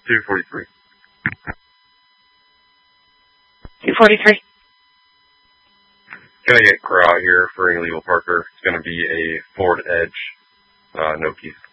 243. 243. Gonna get Corral here for illegal Parker. It's gonna be a Ford Edge, no keys.